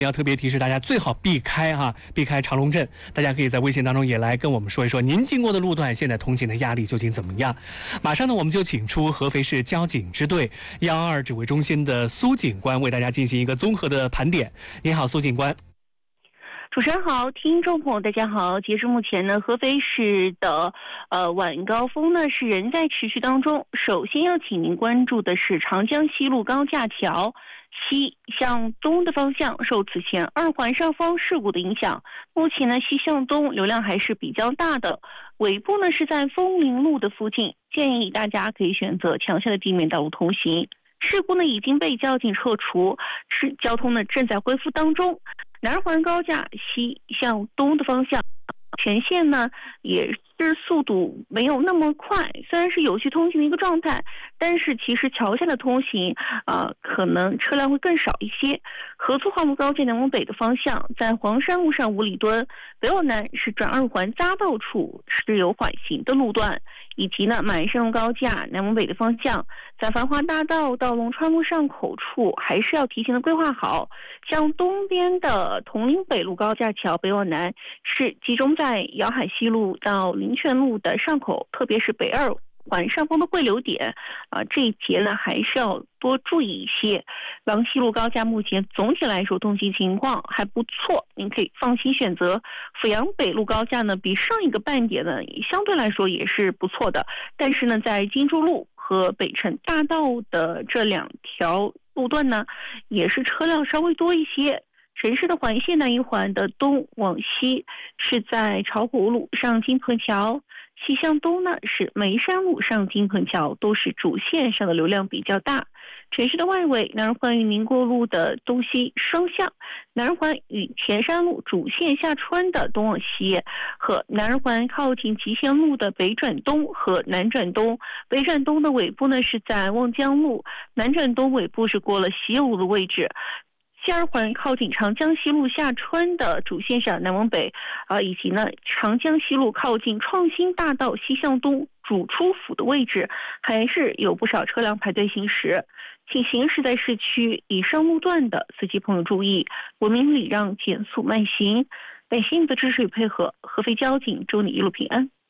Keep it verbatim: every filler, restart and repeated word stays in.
要特别提示大家，最好避开哈、啊，避开长龙镇。大家可以在微信当中也来跟我们说一说，您经过的路段现在通行的压力究竟怎么样？马上呢，我们就请出合肥市交警支队幺二指挥中心的苏警官为大家进行一个综合的盘点。您好，苏警官。 主持人好，听众朋友大家好。截至目前呢，合肥市的呃晚高峰呢是仍在持续当中。首先要请您关注的是长江西路高架桥西向东的方向，受此前二环上方事故的影响，目前呢西向东流量还是比较大的。尾部呢是在枫林路的附近，建议大家可以选择强下的地面道路通行。事故呢已经被交警撤除，是交通呢正在恢复当中。南环高架西向东的方向，全线呢也是速度没有那么快，虽然是有序通行的一个状态，但是其实桥下的通行啊、呃，可能车辆会更少一些。合作化路高架南往北的方向，在黄山路上五里墩北往南是转二环匝道处是有缓行的路段，以及呢满山路高架南往北的方向，在繁华大道到龙川路上口处还是要提前的规划好。像东边的铜陵北路高架桥北往南是集中在瑶海西路到林泉路的上口，特别是北二环上方的汇流点啊、呃，这一节呢还是要多注意一些。王西路高架目前总体来说通行情况还不错，您可以放心选择。阜阳北路高架呢比上一个半点呢相对来说也是不错的，但是呢在金珠路和北辰大道的这两条路段呢也是车辆稍微多一些。城市的环线南一环的东往西是在巢湖路上金棚桥，西向东呢是眉山路上金棚桥，都是主线上的流量比较大。城市的外围，南二环与宁国路的东西双向，南二环与前山路主线下穿的东往西，和南二环靠近集贤路的北转东和南转东。北转东的尾部呢是在望江路，南转东尾部是过了西右路的位置。西二环靠近长江西路下穿的主线上南往北啊、呃，以及呢长江西路靠近创新大道西向东主出府的位置，还是有不少车辆排队行驶。请行驶在市区以上路段的司机朋友注意，文明礼让，减速慢行。感谢您的支持与配合，合肥交警祝你一路平安。